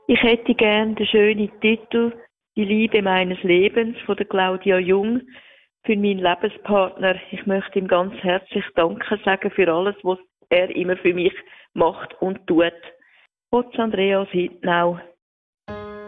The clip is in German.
Ich hätte gern den schönen Titel Die Liebe meines Lebens von der Claudia Jung für meinen Lebenspartner. Ich möchte ihm ganz herzlich Danke sagen für alles, was er immer für mich macht und tut. Trotz Andreas Hittnau.